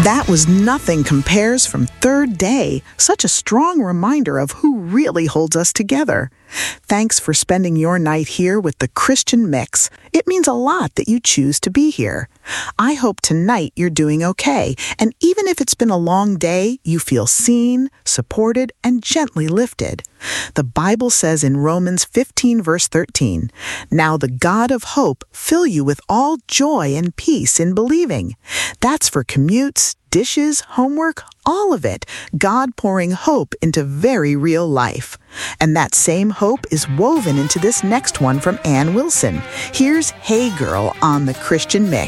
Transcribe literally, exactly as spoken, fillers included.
That was Nothing Compares from Third Day, such a strong reminder of who really holds us together. Thanks for spending your night here with the Christian Mix. It means a lot that you choose to be here. I hope tonight you're doing okay, and even if it's been a long day, you feel seen, supported, and gently lifted. The Bible says in Romans fifteen, verse thirteen, "Now the God of hope fill you with all joy and peace in believing." That's for commutes, dishes, homework, all of it. God pouring hope into very real life. And that same hope is woven into this next one from Ann Wilson. Here's Hey Girl on the Christian Mix.